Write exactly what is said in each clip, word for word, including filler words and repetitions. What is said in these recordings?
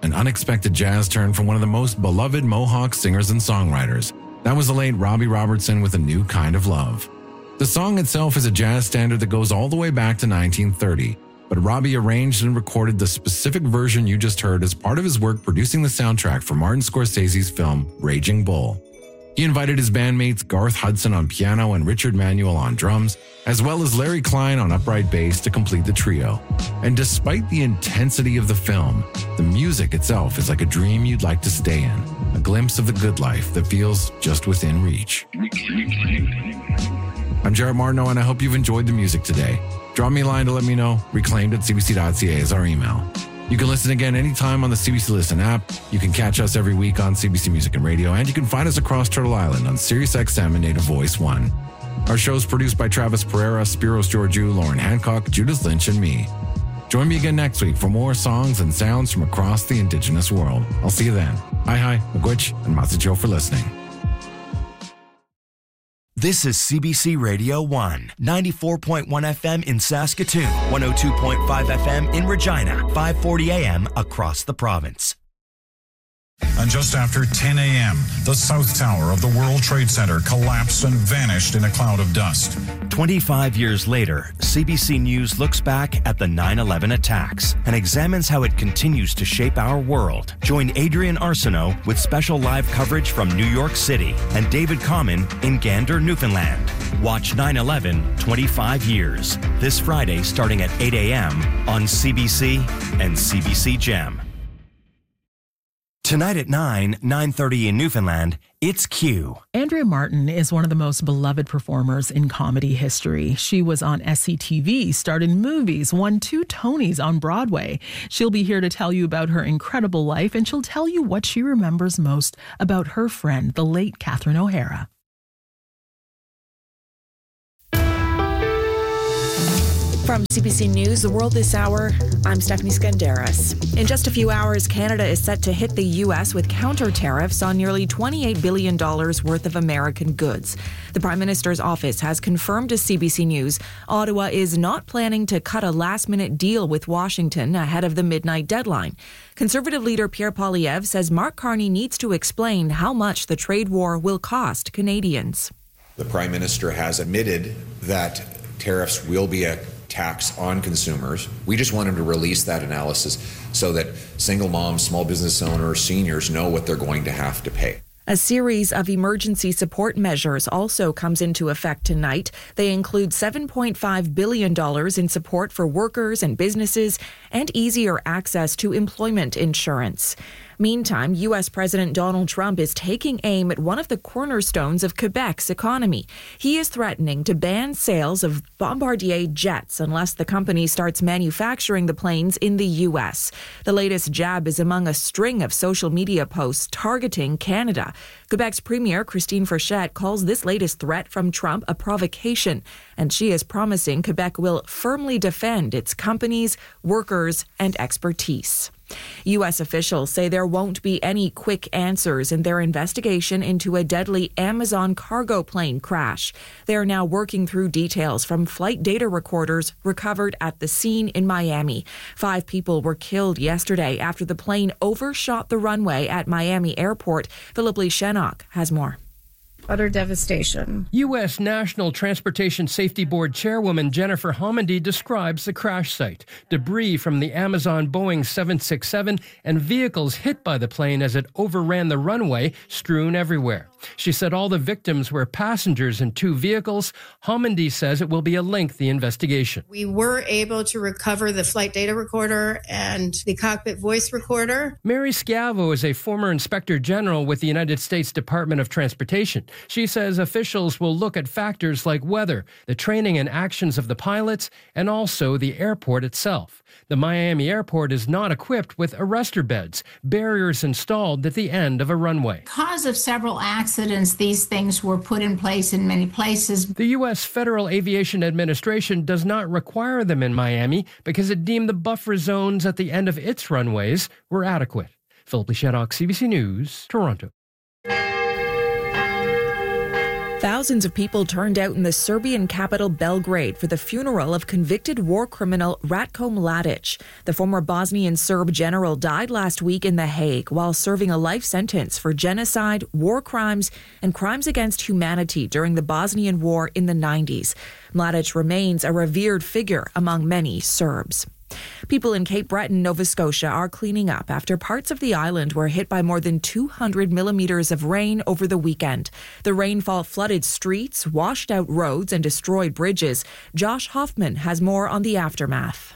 an unexpected jazz turn from one of the most beloved Mohawk singers and songwriters. That was the late Robbie Robertson with A New Kind of Love. The song itself is a jazz standard that goes all the way back to nineteen thirty, but Robbie arranged and recorded the specific version you just heard as part of his work producing the soundtrack for Martin Scorsese's film Raging Bull. He invited his bandmates Garth Hudson on piano and Richard Manuel on drums, as well as Larry Klein on upright bass to complete the trio. And despite the intensity of the film, the music itself is like a dream you'd like to stay in, a glimpse of the good life that feels just within reach. I'm Jared Martineau, and I hope you've enjoyed the music today. Drop me a line to let me know. reclaimed at c b c dot c a is our email. You can listen again anytime on the C B C Listen app. You can catch us every week on C B C Music and Radio, and you can find us across Turtle Island on Sirius X M and Native Voice one. Our show is produced by Travis Pereira, Spiros Georgiou, Lauren Hancock, Judith Lynch, and me. Join me again next week for more songs and sounds from across the Indigenous world. I'll see you then. Hi, hi, Magwitch, and Masacho for listening. This is C B C Radio one, ninety-four point one F M in Saskatoon, one oh two point five F M in Regina, five forty A M across the province. And just after ten A M, the South Tower of the World Trade Center collapsed and vanished in a cloud of dust. twenty-five years later, C B C News looks back at the nine eleven attacks and examines how it continues to shape our world. Join Adrian Arsenault with special live coverage from New York City and David Common in Gander, Newfoundland. Watch nine eleven twenty-five years this Friday starting at eight A M on C B C and C B C Gem. Tonight at nine, nine thirty in Newfoundland, it's Q. Andrea Martin is one of the most beloved performers in comedy history. She was on S C T V, starred in movies, won two Tonys on Broadway. She'll be here to tell you about her incredible life, and she'll tell you what she remembers most about her friend, the late Catherine O'Hara. From C B C News, The World This Hour, I'm Stephanie Skandaris. In just a few hours, Canada is set to hit the U S with counter tariffs on nearly twenty-eight billion dollars worth of American goods. The Prime Minister's office has confirmed to C B C News Ottawa is not planning to cut a last-minute deal with Washington ahead of the midnight deadline. Conservative leader Pierre Poilievre says Mark Carney needs to explain how much the trade war will cost Canadians. The Prime Minister has admitted that tariffs will be a tax on consumers. We just want him to release that analysis so that single moms, small business owners, seniors know what they're going to have to pay. A series of emergency support measures also comes into effect tonight. They include seven point five billion dollars in support for workers and businesses and easier access to employment insurance. Meantime, U S President Donald Trump is taking aim at one of the cornerstones of Quebec's economy. He is threatening to ban sales of Bombardier jets unless the company starts manufacturing the planes in the U S. The latest jab is among a string of social media posts targeting Canada. Quebec's Premier Christine Frechette calls this latest threat from Trump a provocation, and she is promising Quebec will firmly defend its companies, workers, and expertise. U S officials say there won't be any quick answers in their investigation into a deadly Amazon cargo plane crash. They are now working through details from flight data recorders recovered at the scene in Miami. Five people were killed yesterday after the plane overshot the runway at Miami Airport. Philip Lee Shannock has more. Utter devastation. U S National Transportation Safety Board Chairwoman Jennifer Homendy describes the crash site. Debris from the Amazon Boeing seven sixty-seven and vehicles hit by the plane as it overran the runway strewn everywhere. She said all the victims were passengers in two vehicles. Homendy says it will be a lengthy investigation. We were able to recover the flight data recorder and the cockpit voice recorder. Mary Schiavo is a former Inspector General with the United States Department of Transportation. She says officials will look at factors like weather, the training and actions of the pilots, and also the airport itself. The Miami airport is not equipped with arrestor beds, barriers installed at the end of a runway. Because of several accidents, these things were put in place in many places. The U S Federal Aviation Administration does not require them in Miami because it deemed the buffer zones at the end of its runways were adequate. Philip Lee Shannock, C B C News, Toronto. Thousands of people turned out in the Serbian capital Belgrade for the funeral of convicted war criminal Ratko Mladic. The former Bosnian Serb general died last week in The Hague while serving a life sentence for genocide, war crimes, and crimes against humanity during the Bosnian War in the nineties. Mladic remains a revered figure among many Serbs. People in Cape Breton, Nova Scotia are cleaning up after parts of the island were hit by more than two hundred millimeters of rain over the weekend. The rainfall flooded streets, washed out roads, and destroyed bridges. Josh Hoffman has more on the aftermath.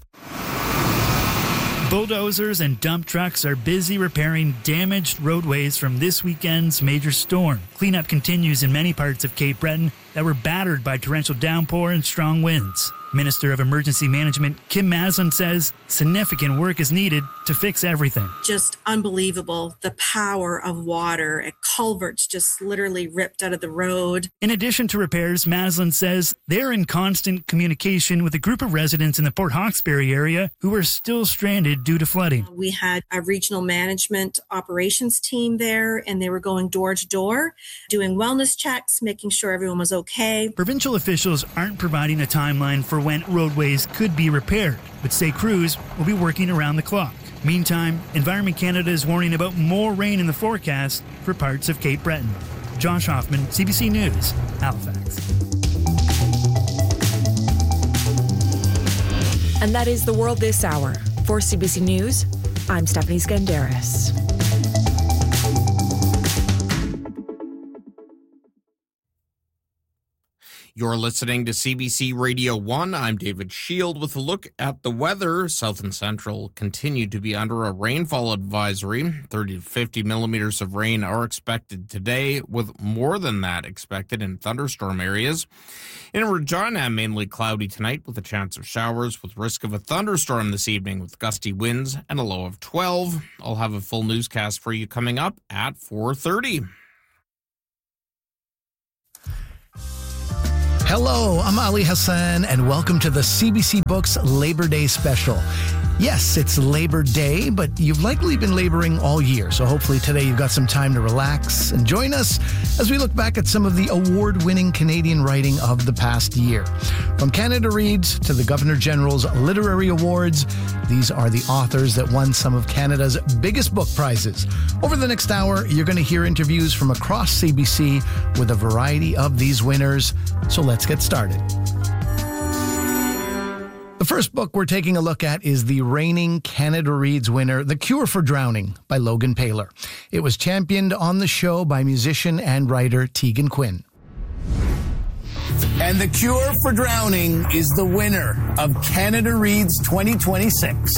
Bulldozers and dump trucks are busy repairing damaged roadways from this weekend's major storm. Cleanup continues in many parts of Cape Breton that were battered by torrential downpour and strong winds. Minister of Emergency Management Kim Maslin says significant work is needed to fix everything. Just unbelievable, the power of water. Culverts just literally ripped out of the road. In addition to repairs, Maslin says they're in constant communication with a group of residents in the Port Hawkesbury area who are still stranded due to flooding. We had a regional management operations team there, and they were going door to door, doing wellness checks, making sure everyone was okay. Provincial officials aren't providing a timeline for when roadways could be repaired, but say crews will be working around the clock. Meantime, Environment Canada is warning about more rain in the forecast for parts of Cape Breton. Josh Hoffman, C B C News, Halifax. And that is the world this hour. For C B C News, I'm Stephanie Skandaris. You're listening to C B C Radio one. I'm David Shield with a look at the weather. South and Central continue to be under a rainfall advisory. thirty to fifty millimeters of rain are expected today, with more than that expected in thunderstorm areas. In Regina, mainly cloudy tonight with a chance of showers with risk of a thunderstorm this evening with gusty winds and a low of twelve. I'll have a full newscast for you coming up at four thirty. Hello, I'm Ali Hassan, and welcome to the C B C Books Labor Day Special. Yes, it's Labor Day, but you've likely been laboring all year, so hopefully today you've got some time to relax and join us as we look back at some of the award-winning Canadian writing of the past year. From Canada Reads to the Governor-General's Literary Awards, these are the authors that won some of Canada's biggest book prizes. Over the next hour, you're going to hear interviews from across C B C with a variety of these winners, so let's get started. The first book we're taking a look at is the reigning Canada Reads winner, The Cure for Drowning by Logan Paylor. It was championed on the show by musician and writer Tegan Quinn. And The Cure for Drowning is the winner of Canada Reads twenty twenty-six.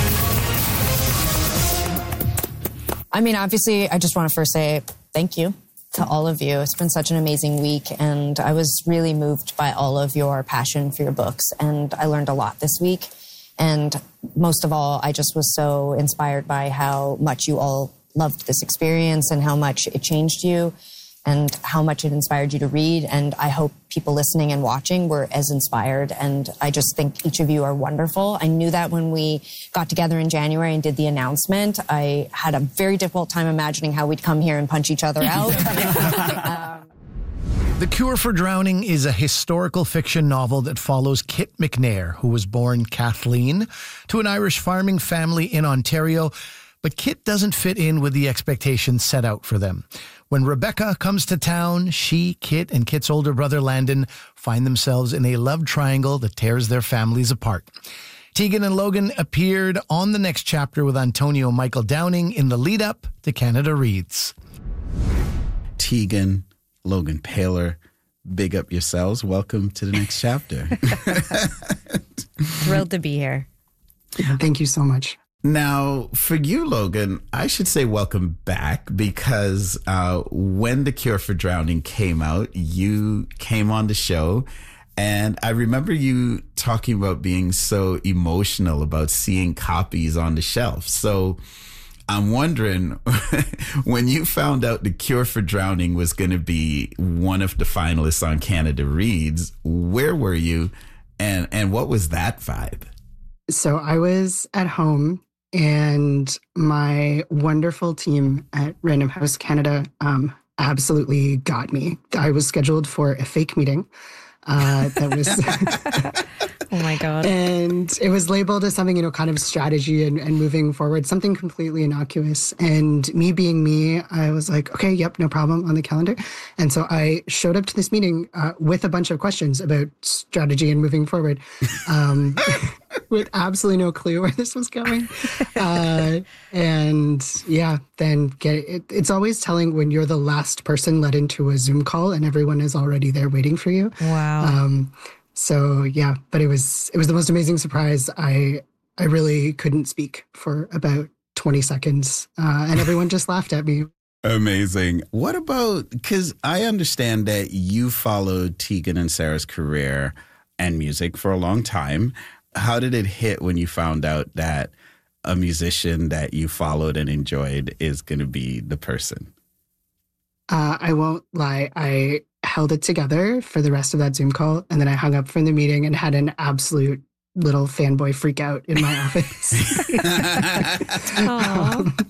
I mean, obviously, I just want to first say thank you to all of you. It's been such an amazing week, and I was really moved by all of your passion for your books, and I learned a lot this week. And most of all, I just was so inspired by how much you all loved this experience and how much it changed you and how much it inspired you to read. And I hope people listening and watching were as inspired. And I just think each of you are wonderful. I knew that when we got together in January and did the announcement. I had a very difficult time imagining how we'd come here and punch each other out. um, The Cure for Drowning is a historical fiction novel that follows Kit McNair, who was born Kathleen to an Irish farming family in Ontario. But Kit doesn't fit in with the expectations set out for them. When Rebecca comes to town, she, Kit, and Kit's older brother Landon find themselves in a love triangle that tears their families apart. Tegan and Logan appeared on the next chapter with Antonio Michael Downing in the lead-up to Canada Reads. Tegan, Logan Paylor, big up yourselves. Welcome to the next chapter. Thrilled to be here. Yeah, thank you so much. Now, for you, Logan, I should say welcome back because uh, when The Cure for Drowning came out, you came on the show. And I remember you talking about being so emotional about seeing copies on the shelf. So I'm wondering, when you found out The Cure for Drowning was going to be one of the finalists on Canada Reads, where were you and, and what was that vibe? So I was at home, and my wonderful team at Random House Canada um, absolutely got me. I was scheduled for a fake meeting. Uh, that was, oh my God. And it was labeled as something, you know, kind of strategy and, and moving forward, something completely innocuous. And me being me, I was like, okay, yep, no problem, on the calendar. And so I showed up to this meeting uh, with a bunch of questions about strategy and moving forward, um, with absolutely no clue where this was going. Uh, and yeah, then get it. It's always telling when you're the last person let into a Zoom call and everyone is already there waiting for you. Wow. Um, so yeah, but it was it was the most amazing surprise. I I really couldn't speak for about twenty seconds, uh, and everyone just laughed at me. Amazing. What about, because I understand that you followed Tegan and Sarah's career and music for a long time. How did it hit when you found out that a musician that you followed and enjoyed is going to be the person? Uh, I won't lie. I held it together for the rest of that Zoom call, and then I hung up from the meeting and had an absolute little fanboy freak out in my office. um,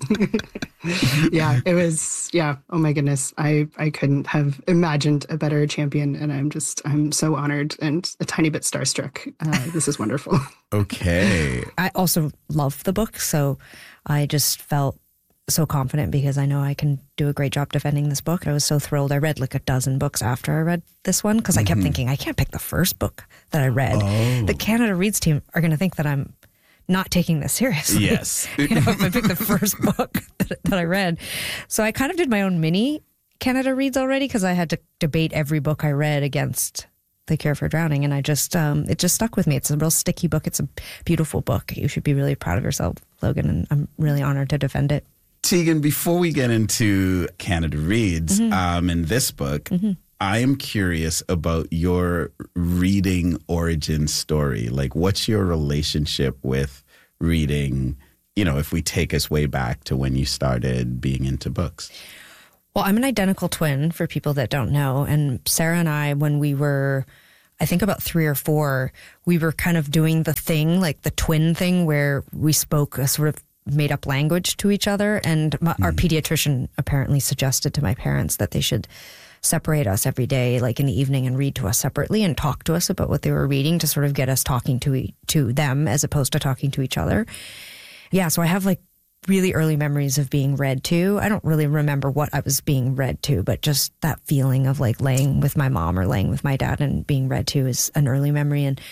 yeah, it was, yeah, oh my goodness. I, I couldn't have imagined a better champion, and I'm just, I'm so honored and a tiny bit starstruck. Uh, this is wonderful. Okay. I also love the book, so I just felt so confident because I know I can do a great job defending this book. I was so thrilled. I read like a dozen books after I read this one because I kept mm-hmm. thinking, I can't pick the first book that I read. Oh. The Canada Reads team are going to think that I'm not taking this seriously. Yes. You know, if I pick the first book that, that I read. So I kind of did my own mini Canada Reads already because I had to debate every book I read against The Cure for Drowning, and I just, um, it just stuck with me. It's a real sticky book. It's a beautiful book. You should be really proud of yourself, Logan, and I'm really honored to defend it. Tegan, before we get into Canada Reads, mm-hmm. um, in this book, mm-hmm. I am curious about your reading origin story. Like, what's your relationship with reading, you know, if we take us way back to when you started being into books? Well, I'm an identical twin for people that don't know. And Sarah and I, when we were, I think about three or four, we were kind of doing the thing, like the twin thing, where we spoke a sort of made up language to each other. And my, mm. our pediatrician apparently suggested to my parents that they should separate us every day, like in the evening, and read to us separately and talk to us about what they were reading to sort of get us talking to e- to them as opposed to talking to each other. Yeah, so I have like really early memories of being read to. I don't really remember what I was being read to, but just that feeling of like laying with my mom or laying with my dad and being read to is an early memory. And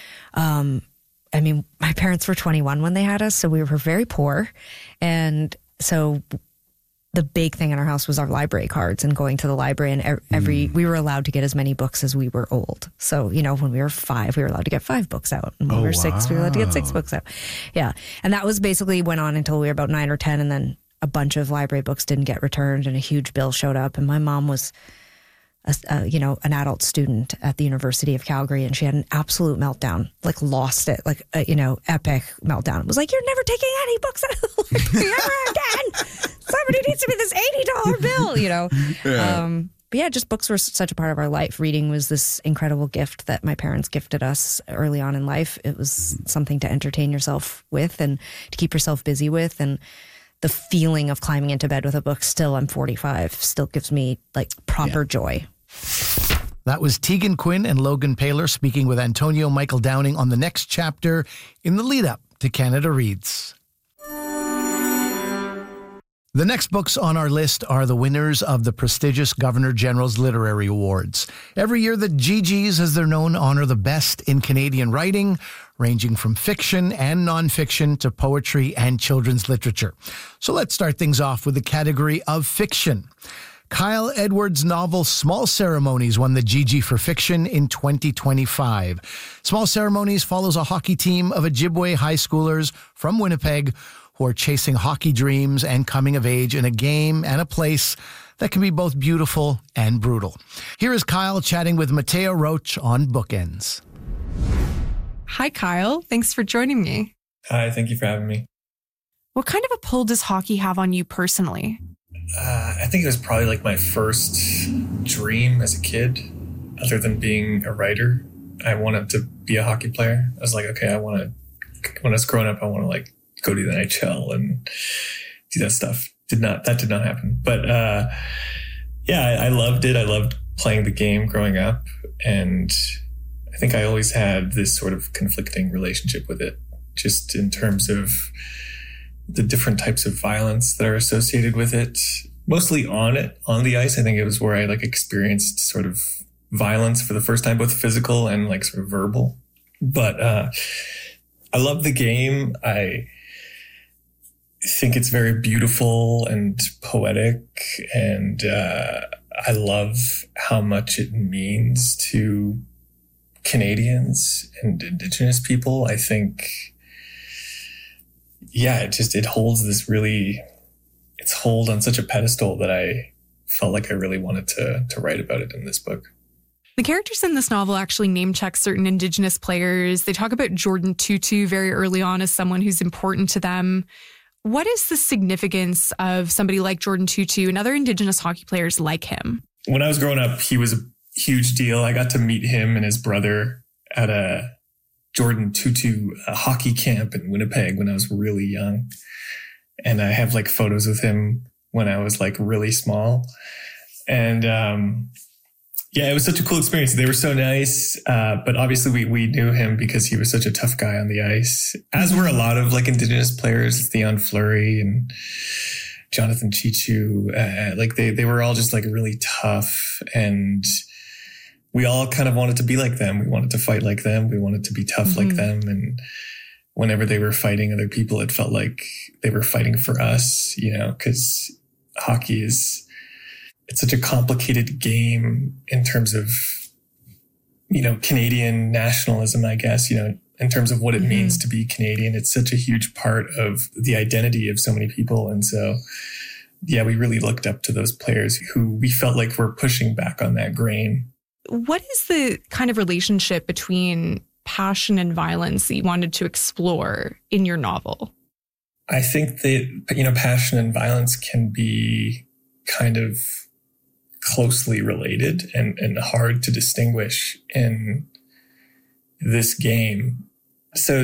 um I mean, my parents were twenty-one when they had us, so we were very poor. And so the big thing in our house was our library cards and going to the library. And every, mm. we were allowed to get as many books as we were old. So, you know, when we were five, we were allowed to get five books out. And when oh, we were wow. six, we were allowed to get six books out. Yeah. And that was basically went on until we were about nine or ten. And then a bunch of library books didn't get returned and a huge bill showed up. And my mom was A, uh, you know, an adult student at the University of Calgary, and she had an absolute meltdown, like lost it, like, a, you know, epic meltdown. It was like, you're never taking any books out of the library ever again. Somebody needs to pay this eighty dollars bill, you know. Yeah. Um, but yeah, just books were such a part of our life. Reading was this incredible gift that my parents gifted us early on in life. It was something to entertain yourself with and to keep yourself busy with. And the feeling of climbing into bed with a book still, I'm forty-five, still gives me like proper yeah. joy. That was Tegan Quinn and Logan Paylor speaking with Antonio Michael Downing on the next chapter in the lead up to Canada Reads. The next books on our list are the winners of the prestigious Governor General's Literary Awards. Every year, the G Gs, as they're known, honor the best in Canadian writing, ranging from fiction and nonfiction to poetry and children's literature. So let's start things off with the category of fiction. Kyle Edwards' novel Small Ceremonies won the G G for fiction in twenty twenty-five. Small Ceremonies follows a hockey team of Ojibwe high schoolers from Winnipeg who are chasing hockey dreams and coming of age in a game and a place that can be both beautiful and brutal. Here is Kyle chatting with Mateo Roach on Bookends. Hi, Kyle. Thanks for joining me. Hi, thank you for having me. What kind of a pull does hockey have on you personally? Uh, I think it was probably like my first dream as a kid, other than being a writer. I wanted to be a hockey player. I was like, okay, I want to, when I was growing up, I want to like go to the N H L and do that stuff. Did not, that did not happen. But, uh, Yeah, I, I loved it. I loved playing the game growing up. And I think I always had this sort of conflicting relationship with it, just in terms of the different types of violence that are associated with it. Mostly on it, on the ice. I think it was where I like experienced sort of violence for the first time, both physical and like sort of verbal. But uh, I love the game. I think it's very beautiful and poetic, and uh, I love how much it means to Canadians and Indigenous people. I think, yeah, it just, it holds this really, its hold on such a pedestal that I felt like I really wanted to to write about it in this book. The characters in this novel actually name check certain Indigenous players. They talk about Jordan Tootoo very early on as someone who's important to them. What is the significance of somebody like Jordan Tootoo and other Indigenous hockey players like him? When I was growing up, he was a huge deal. I got to meet him and his brother at a Jordan Tootoo a hockey camp in Winnipeg when I was really young. And I have like photos of him when I was like really small. And um, yeah, it was such a cool experience. They were so nice. Uh, but obviously we, we knew him because he was such a tough guy on the ice, as were a lot of like Indigenous players, Theon Fleury and Jonathan Chichu. Uh, like they, they were all just like really tough, and we all kind of wanted to be like them. We wanted to fight like them. We wanted to be tough mm-hmm. like them. And whenever they were fighting other people, it felt like they were fighting for us, you know, because hockey is, it's such a complicated game in terms of, you know, Canadian nationalism, I guess, you know, in terms of what it mm-hmm. means to be Canadian. It's such a huge part of the identity of so many people. And so, yeah, we really looked up to those players who we felt like were pushing back on that grain. What is the kind of relationship between passion and violence that you wanted to explore in your novel? I think that, you know, passion and violence can be kind of closely related and, and hard to distinguish in this game. So